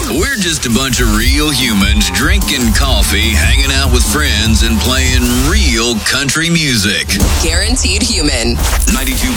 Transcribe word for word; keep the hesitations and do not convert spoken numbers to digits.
We're just a bunch of real humans drinking coffee, hanging out with friends, and playing real country music. Guaranteed Human. ninety-two